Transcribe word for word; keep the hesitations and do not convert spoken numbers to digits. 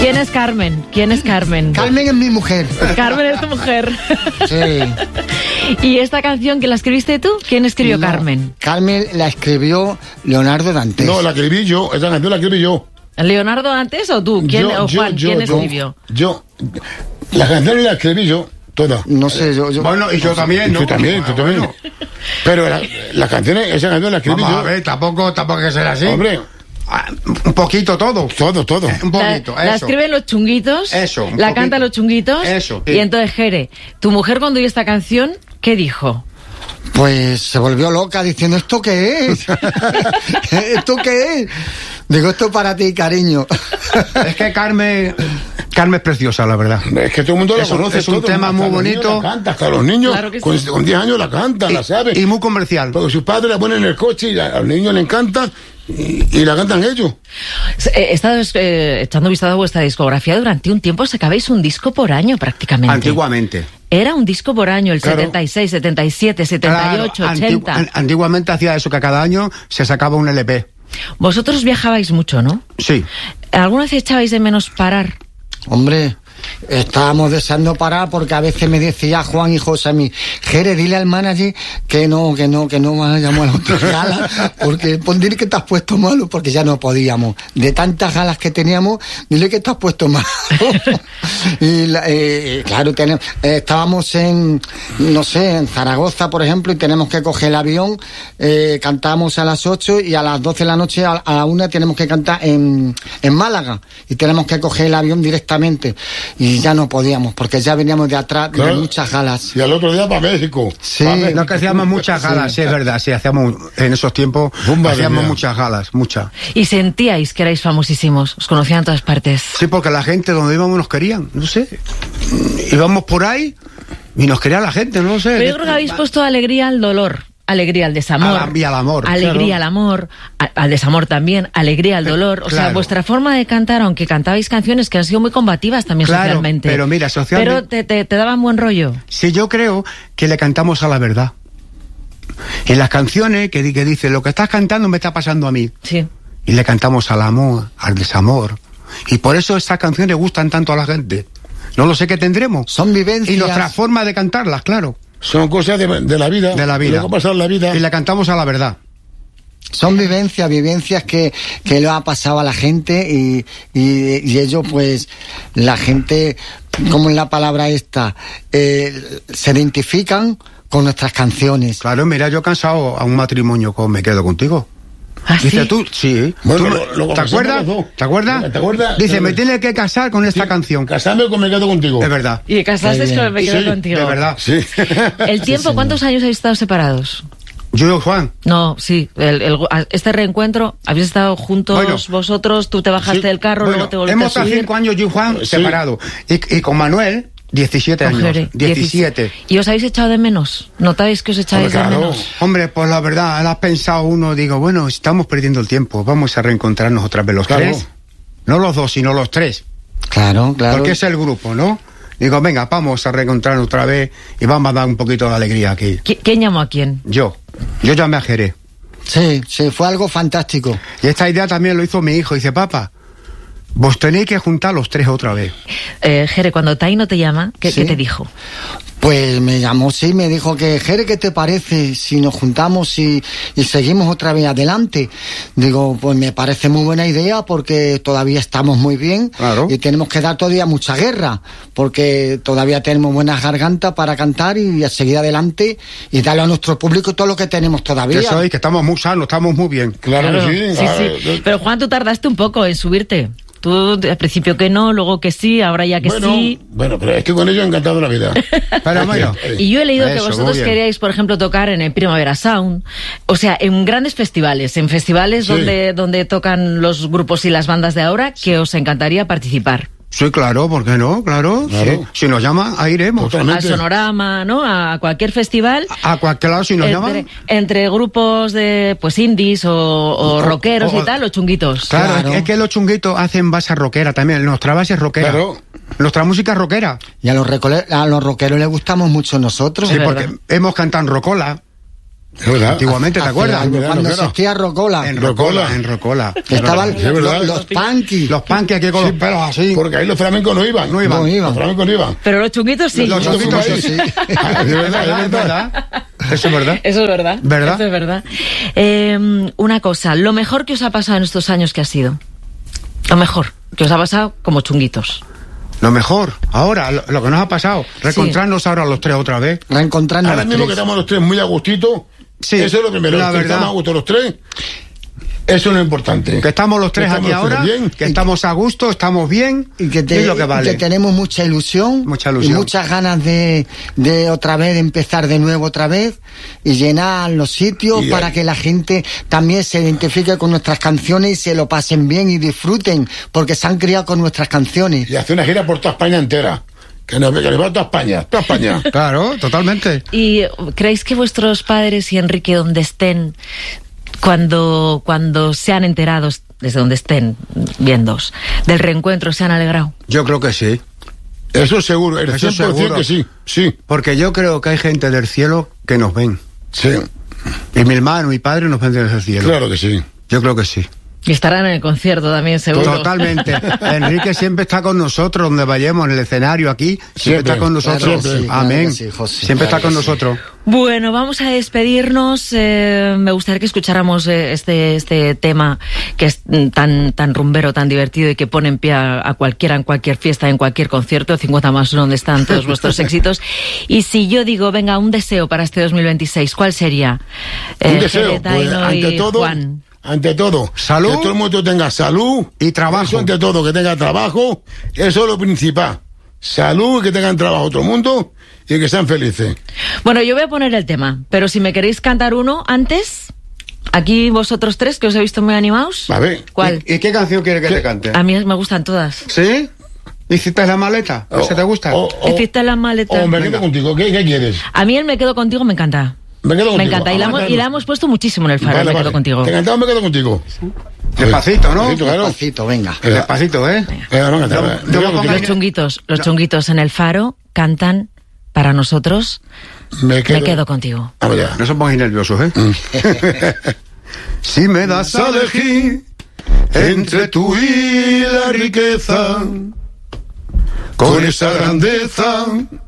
¿Quién es Carmen? ¿Quién es Carmen? Carmen es mi mujer. Carmen es tu mujer. Sí. ¿Y esta canción que la escribiste tú? ¿Quién escribió No, Carmen? Carmen la escribió Leonardo Dantes. No, la escribí yo, esa canción la escribí yo. ¿Leonardo Dantes o tú? ¿Quién, Yo, o yo, Juan, yo, ¿quién yo, escribió? Yo, la canción la escribí yo, toda. No sé, yo... yo Bueno, y yo también, ¿no? Tú también, tú también. Bueno. Pero la, la canción, esa canción la escribí Vamos yo. a ver, tampoco, tampoco hay que ser así. Hombre, Ah, un poquito todo. todo, todo. Un poquito, la, la eso. escriben los chunguitos, Eso, un la poquito. cantan los chunguitos. Eso, sí. Y entonces, Jere, tu mujer cuando oyó esta canción, ¿qué dijo? Pues se volvió loca diciendo, ¿esto qué es? ¿Esto qué es? Digo, esto para ti, cariño. Es que Carmen, Carmen es preciosa, la verdad. Es que todo el mundo la Es un- conoce. es un todo, tema hasta muy los niños bonito. La canta, hasta los niños Claro que con, sí. con diez años la cantan, la saben. Y, y muy comercial. Porque sus padres la ponen en el coche y a, a los niños le encanta y, y la cantan ellos. He estado eh, echando vistazo a vuestra discografía durante un tiempo, sacabais un disco por año prácticamente. Antiguamente. Era un disco por año, el Claro. setenta y seis, setenta y siete, setenta y ocho, Claro, ochenta. antigu- an- antiguamente hacía eso, que cada año se sacaba un L P. Vosotros viajabais mucho, ¿no? Sí. ¿Alguna vez echabais de menos parar? Hombre, estábamos deseando parar porque a veces me decía Juan y José a mí, Jere, dile al manager que no, que no, que no vayamos a la otra gala, porque pon dile que te has puesto malo, porque ya no podíamos. De tantas galas que teníamos, dile que te has puesto malo. Y la- eh, claro, tenemos, eh, estábamos en, no sé, en Zaragoza, por ejemplo, y tenemos que coger el avión, eh, cantamos a las ocho y a las doce de la noche, a, a la una, tenemos que cantar en, en Málaga, y tenemos que coger el avión directamente. Y ya no podíamos, porque ya veníamos de atrás Claro. de muchas galas. Y al otro día para México. Sí. Pa' México. No, que hacíamos muchas galas, sí, es verdad, sí, hacíamos, en esos tiempos, Bumba, hacíamos venía. muchas galas, muchas. Y sentíais que erais famosísimos, os conocían en todas partes. Sí, porque la gente donde íbamos nos querían, no sé. Íbamos por ahí y nos quería la gente, no lo sé. Pero yo creo que habéis puesto alegría al dolor, alegría al desamor. A la- y al amor, Alegría claro. al amor, a- al desamor también, alegría al dolor. O sea, Claro. vuestra forma de cantar, aunque cantabais canciones que han sido muy combativas también Claro, socialmente. pero mira, socialmente- Pero te, te, te daban buen rollo. Sí, yo creo que le cantamos a la verdad. En las canciones que, di- que dice, lo que estás cantando me está pasando a mí. Sí. Y le cantamos al amor, al desamor. Y por eso estas canciones gustan tanto a la gente. No lo sé qué tendremos. Son vivencias. Y nuestra forma de cantarlas, claro. Son cosas de, de la vida. De la vida. Lo que ha pasado en la vida. Y le cantamos a la verdad. Son vivencias, vivencias que, que le ha pasado a la gente y, y, y ello, pues, la gente, como es la palabra esta, eh, se identifican con nuestras canciones. Claro, mira, yo he cansado a un matrimonio con Me Quedo Contigo. ¿Ah, Dice sí? tú, sí. Bueno, Tú me- lo- lo ¿Te confesamos acuerdas? los dos. ¿Te acuerdas? ¿Te acuerdas? Dice, Sí. me tiene que casar con esta Sí, canción. Casarme con Me Quedo Contigo. Es verdad. Y casasteis Qué con bien. Me Quedo Sí, Contigo. De verdad. Sí. ¿El tiempo? ¿Cuántos años habéis estado separados? Yo y Juan. No, sí. El, el- este reencuentro, habéis estado juntos Bueno, vosotros, tú te bajaste Sí, del carro, bueno, luego te volviste hemos a estado subir. cinco años yo y Juan Sí. separados. Y, y con Manuel, diecisiete Con años. Jere, diecisiete. ¿Y os habéis echado de menos? ¿Notáis que os echáis Hombre, de claro. menos? Hombre, pues la verdad, lo has pensado uno, digo, bueno, estamos perdiendo el tiempo, vamos a reencontrarnos otra vez los Claro. tres. No los dos, sino los tres. Claro, claro. Porque es el grupo, ¿no? Digo, venga, vamos a reencontrarnos otra vez y vamos a dar un poquito de alegría aquí. ¿Qui- ¿Quién llamó a quién? Yo. Yo llamé a Jere. Sí, sí, fue algo fantástico. Y esta idea también lo hizo mi hijo. Dice, papá, vos tenéis que juntar los tres otra vez. Eh, Jere, cuando Taino te llama, ¿qué, Sí. ¿qué te dijo? Pues me llamó, sí, me dijo que, Jere, ¿qué te parece si nos juntamos y, y seguimos otra vez adelante? Digo, pues me parece muy buena idea porque todavía estamos muy bien Claro. y tenemos que dar todavía mucha guerra porque todavía tenemos buenas gargantas para cantar y a seguir adelante y darle a nuestro público todo lo que tenemos todavía. Que sois, que estamos muy sanos, estamos muy bien. Claro, Claro, que sí. sí, Ah, sí. eh, Pero Juan, tú tardaste un poco en subirte. Tú al principio que no, luego que sí, ahora ya que bueno, sí. bueno, pero es que con ello he encantado la vida. Pero bueno. Y yo he leído que Eso, vosotros muy bien. queríais, por ejemplo, tocar en el Primavera Sound, o sea, en grandes festivales, en festivales Sí. donde, donde tocan los grupos y las bandas de ahora, que os encantaría participar. Sí, claro, ¿por qué no? Claro. Claro. Sí. Si nos llama, ahí iremos. Totalmente. Al Sonorama, ¿no? A cualquier festival. A cualquier lado, si nos Entre, llaman. entre grupos de, pues, indies o, o O- rockeros o- y tal, o chunguitos. Claro, Claro. Es, que los chunguitos hacen base rockera también. Nuestra base es rockera. Claro. Nuestra música es rockera. Y a los, recole- a los rockeros les gustamos mucho nosotros. Sí, Es porque verdad. hemos cantado en rocola. Es verdad. Antiguamente, ¿te Hace acuerdas? años, verdad, cuando es verdad. existía Rocola. En Rocola. Rocola. En Rocola. Estaban Es verdad. los, los punky. Los panques aquí con Sí, los pelos así. Porque ahí los flamencos no iban. No iban. No iban. Los flamencos no iban. Pero los chunguitos sí. Los Nosotros chunguitos fuimos sí. ahí. Ah, es verdad, es verdad. Eso es verdad. Eso es verdad. ¿Verdad? Eso es verdad. Eh, una cosa, lo mejor que os ha pasado en estos años, ¿qué ha sido? Lo mejor que os ha pasado como chunguitos. Lo mejor, ahora, lo, lo que nos ha pasado, reencontrarnos ahora los tres otra vez. Reencontrarnos Ahora los mismo que tres. estamos los tres muy a gustito. Sí, eso es lo primero. la que verdad. estamos a gusto los tres. Eso es lo importante. Que estamos los tres Que aquí estamos los ahora, tres bien. que estamos a gusto, estamos bien, Y que, te- es lo que vale. y que tenemos mucha ilusión, Mucha ilusión. y muchas ganas de, de otra vez, de empezar de nuevo otra vez y llenar los sitios Y para ahí- que la gente también se identifique con nuestras canciones y se lo pasen bien y disfruten, porque se han criado con nuestras canciones. Y hacer una gira por toda España entera. Que nos, que nos va a toda España. Toda España. Claro, totalmente. ¿Y creéis que vuestros padres y Enrique, donde estén, cuando, cuando sean enterados, desde donde estén viéndos, del reencuentro, se han alegrado? Yo creo que sí. Eso seguro. El Eso cien por ciento seguro. que sí. Sí. Porque yo creo que hay gente del cielo que nos ven. Sí. Y mi hermano, mi padre nos ven desde el cielo. Claro que sí. Yo creo que sí. Y estarán en el concierto también, seguro. Totalmente. Enrique siempre está con nosotros, donde vayamos, en el escenario aquí, siempre, Siempre. está con nosotros. Claro que sí, claro Amén. que sí, José. siempre Claro está con que sí. nosotros. Bueno, vamos a despedirnos. Eh, me gustaría que escucháramos eh, este este tema que es mm, tan tan rumbero, tan divertido y que pone en pie a, a cualquiera en cualquier fiesta, en cualquier concierto. cincuenta más uno, donde están todos vuestros éxitos. Y si yo digo, venga, un deseo para este dos mil veintiséis, ¿cuál sería? Un Eh, deseo. Jere, Pues, Taino ante y todo. Juan. Ante todo, Salud. que todo el mundo tenga salud Y trabajo. Eso ante todo, que tenga trabajo, eso es lo principal. Salud, que tengan trabajo todo el mundo y que sean felices. Bueno, yo voy a poner el tema, pero si me queréis cantar uno antes, aquí vosotros tres, que os he visto muy animados. A ver. ¿Cuál? ¿Y, y qué canción quiere que ¿Qué? te cante? A mí me gustan todas. ¿Sí? ¿Hiciste la maleta? ¿Esa te gusta? O, o- Hiciste las maletas. o me Venga. quedo contigo, ¿qué, qué quieres? A mí el Me Quedo Contigo me encanta. Me quedo contigo. Me encanta. Y la, Ah, hemos, vale, y la hemos puesto muchísimo en el faro, vale, Me vale. Quedo Contigo. ¿Te encantaba? Me quedo contigo. Despacito, ¿no? Despacito, claro. Despacito, venga. Eh, Despacito, ¿eh? eh, vamos a cantar, Yo- eh. yo Me quedo me pongo contigo. Los chunguitos, los chunguitos en el faro cantan para nosotros Me quedo, Me Quedo Contigo. Vamos ya. No se pongáis nerviosos, ¿eh? Si me das a elegir entre tú y la riqueza, con esa grandeza